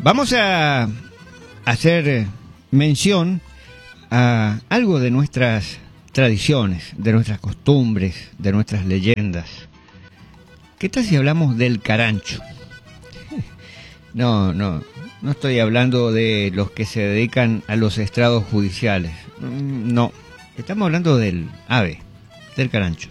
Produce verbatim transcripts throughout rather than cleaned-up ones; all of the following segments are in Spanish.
Vamos a hacer mención a algo de nuestras tradiciones, de nuestras costumbres, de nuestras leyendas. ¿Qué tal si hablamos del carancho? No, no, no estoy hablando de los que se dedican a los estrados judiciales. No, estamos hablando del ave, del carancho.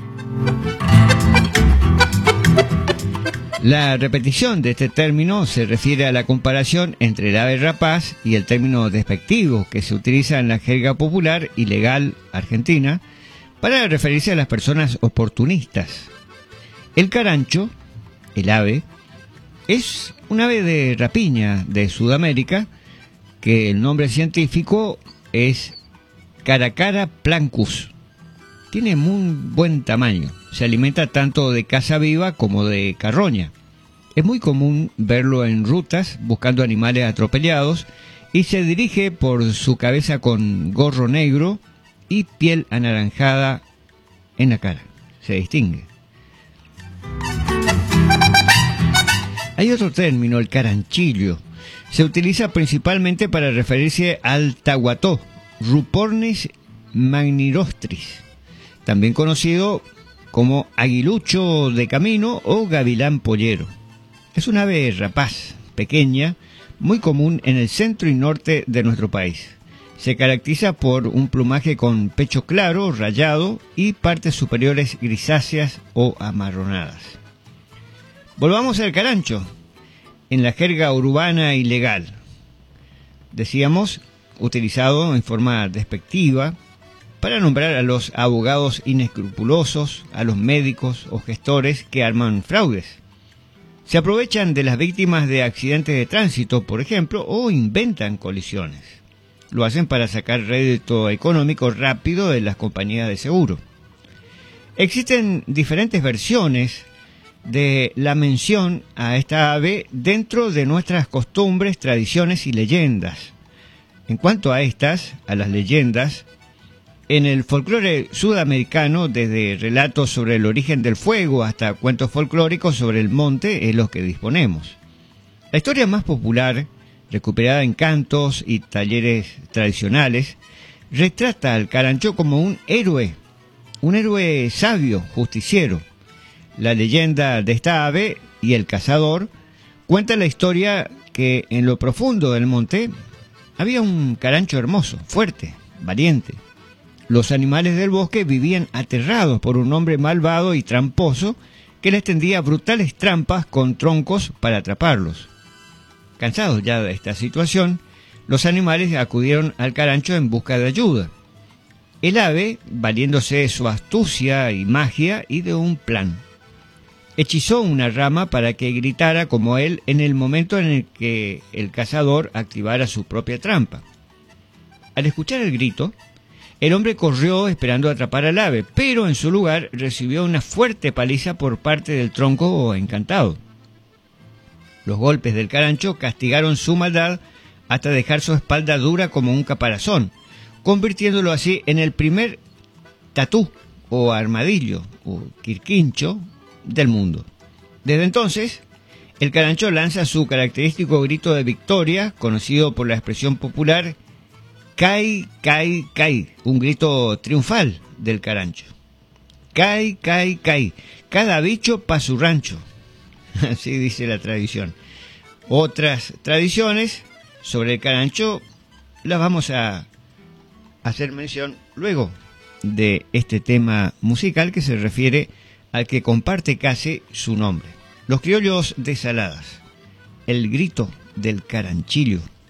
La repetición de este término se refiere a la comparación entre el ave rapaz y el término despectivo que se utiliza en la jerga popular y legal argentina para referirse a las personas oportunistas. El carancho, el ave, es un ave de rapiña de Sudamérica que el nombre científico es Caracara plancus. Tiene muy buen tamaño, se alimenta tanto de caza viva como de carroña. Es muy común verlo en rutas buscando animales atropellados y se dirige por su cabeza con gorro negro y piel anaranjada en la cara. Se distingue. Hay otro término, el caranchillo. Se utiliza principalmente para referirse al tahuató, Rupornis magnirostris, también conocido como aguilucho de camino o gavilán pollero. Es un ave rapaz, pequeña, muy común en el centro y norte de nuestro país. Se caracteriza por un plumaje con pecho claro, rayado y partes superiores grisáceas o amarronadas. Volvamos al carancho, en la jerga urbana y legal. Decíamos, utilizado en forma despectiva, para nombrar a los abogados inescrupulosos, a los médicos o gestores que arman fraudes. Se aprovechan de las víctimas de accidentes de tránsito, por ejemplo, o inventan colisiones. Lo hacen para sacar rédito económico rápido de las compañías de seguro. Existen diferentes versiones de la mención a esta ave dentro de nuestras costumbres, tradiciones y leyendas. En cuanto a estas, a las leyendas, en el folclore sudamericano, desde relatos sobre el origen del fuego hasta cuentos folclóricos sobre el monte, es lo que disponemos. La historia más popular, recuperada en cantos y talleres tradicionales, retrata al carancho como un héroe, un héroe sabio, justiciero. La leyenda de esta ave y el cazador cuenta la historia que en lo profundo del monte había un carancho hermoso, fuerte, valiente. Los animales del bosque vivían aterrados por un hombre malvado y tramposo que les tendía brutales trampas con troncos para atraparlos. Cansados ya de esta situación, los animales acudieron al carancho en busca de ayuda. El ave, valiéndose de su astucia y magia y de un plan, hechizó una rama para que gritara como él en el momento en el que el cazador activara su propia trampa. Al escuchar el grito, el hombre corrió esperando atrapar al ave, pero en su lugar recibió una fuerte paliza por parte del tronco encantado. Los golpes del carancho castigaron su maldad hasta dejar su espalda dura como un caparazón, convirtiéndolo así en el primer tatú o armadillo o quirquincho del mundo. Desde entonces, el carancho lanza su característico grito de victoria, conocido por la expresión popular Cai, cai, cai, un grito triunfal del carancho. Cai, cai, cai, cada bicho pa' su rancho. Así dice la tradición. Otras tradiciones sobre el carancho las vamos a hacer mención luego de este tema musical que se refiere al que comparte casi su nombre. Los criollos de Saladas, el grito del caranchillo.